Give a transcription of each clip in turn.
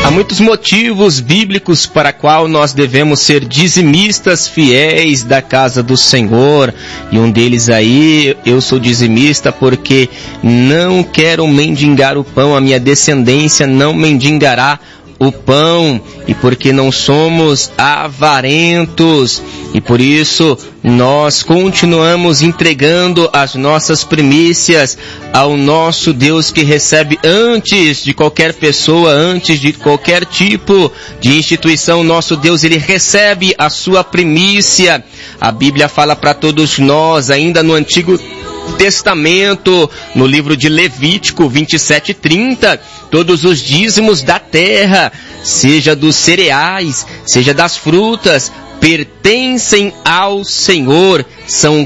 Há muitos motivos bíblicos para qual nós devemos ser dizimistas fiéis da casa do Senhor. E um deles aí, eu sou dizimista porque não quero mendigar o pão, a minha descendência não mendigará o pão, e porque não somos avarentos, e por isso nós continuamos entregando as nossas primícias ao nosso Deus, que recebe antes de qualquer pessoa, antes de qualquer tipo de instituição. Nosso Deus, ele recebe a sua primícia. A Bíblia fala para todos nós, ainda no Antigo Testamento, no livro de Levítico 27:30, todos os dízimos da terra, seja dos cereais, seja das frutas, pertencem ao Senhor, são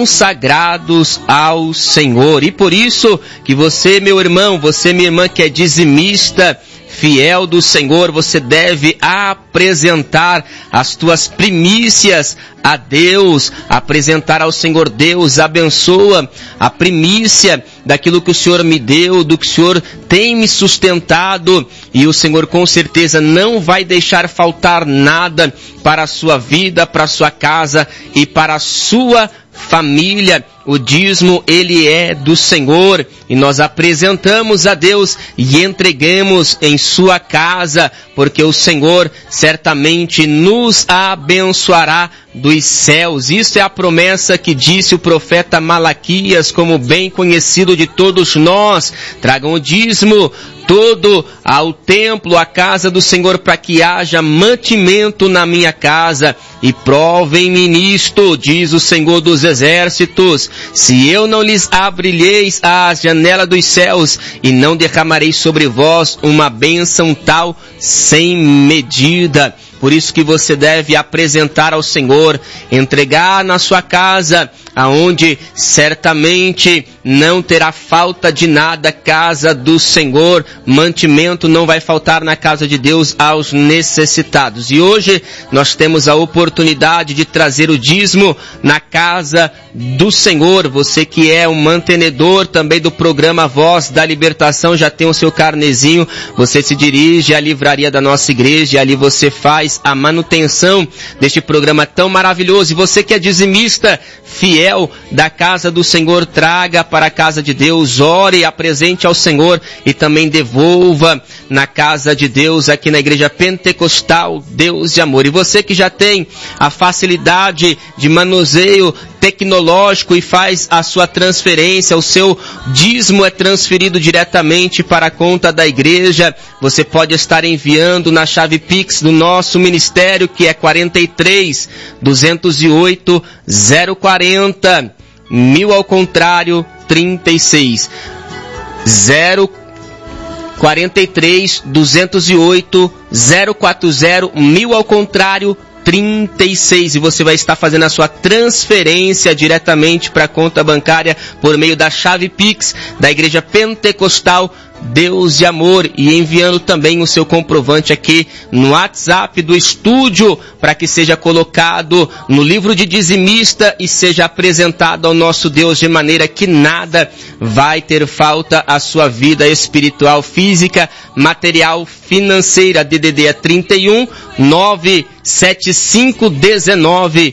consagrados ao Senhor. E por isso que você, meu irmão, você, minha irmã, que é dizimista, fiel do Senhor, você deve apresentar as tuas primícias a Deus, apresentar ao Senhor. Deus, abençoa a primícia daquilo que o Senhor me deu, do que o Senhor tem me sustentado, e o Senhor com certeza não vai deixar faltar nada para a sua vida, para a sua casa e para a sua família. O dízimo, ele é do Senhor, e nós apresentamos a Deus e entregamos em sua casa, porque o Senhor certamente nos abençoará dos céus. Isso é a promessa que disse o profeta Malaquias, como bem conhecido de todos nós. Tragam o dízimo todo ao templo, à casa do Senhor, para que haja mantimento na minha casa, e provem-me nisto, diz o Senhor dos Exércitos, se eu não lhes abrilheis a janela dos céus, e não derramarei sobre vós uma bênção tal sem medida. Por isso que você deve apresentar ao Senhor, entregar na sua casa, aonde certamente não terá falta de nada, casa do Senhor, mantimento não vai faltar na casa de Deus aos necessitados. E hoje nós temos a oportunidade de trazer o dízimo na casa do Senhor. Você que é um mantenedor também do programa Voz da Libertação, já tem o seu carnezinho, você se dirige à livraria da nossa igreja, e ali você faz a manutenção deste programa tão maravilhoso. E você que é dizimista fiel da casa do Senhor, traga para a casa de Deus, ore, apresente ao Senhor e também devolva na casa de Deus, aqui na Igreja Pentecostal Deus de Amor. E você que já tem a facilidade de manuseio tecnológico e faz a sua transferência, o seu dízimo é transferido diretamente para a conta da igreja, você pode estar enviando na chave Pix do nosso ministério, que é 43 208 040 1000 ao contrário 36 043 208 040 1000 ao contrário 36, e você vai estar fazendo a sua transferência diretamente para a conta bancária por meio da chave Pix da Igreja Pentecostal Deus de Amor, e enviando também o seu comprovante aqui no WhatsApp do estúdio, para que seja colocado no livro de dizimista e seja apresentado ao nosso Deus, de maneira que nada vai ter falta à sua vida espiritual, física, material, financeira. DDD é 31 975 19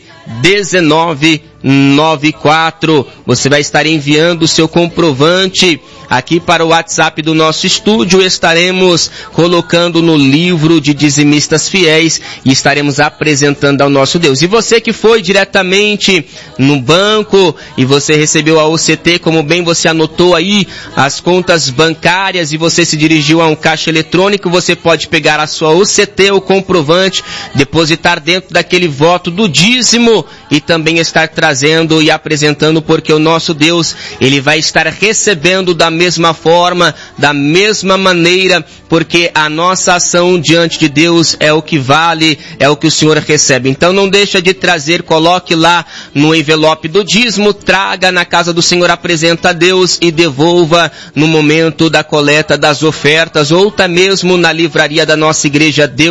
94. Você vai estar enviando o seu comprovante aqui para o WhatsApp do nosso estúdio. Estaremos colocando no livro de dizimistas fiéis e estaremos apresentando ao nosso Deus. E você que foi diretamente no banco e você recebeu a OCT, como bem você anotou aí as contas bancárias e você se dirigiu a um caixa eletrônico, você pode pegar a sua OCT, o comprovante, depositar dentro daquele voto do dízimo e também estar trazendo e apresentando, porque o nosso Deus, ele vai estar recebendo da mesma forma, da mesma maneira, porque a nossa ação diante de Deus é o que vale, é o que o Senhor recebe. Então não deixa de trazer, coloque lá no envelope do dízimo, traga na casa do Senhor, apresenta a Deus e devolva no momento da coleta das ofertas, ou até mesmo na livraria da nossa igreja Deus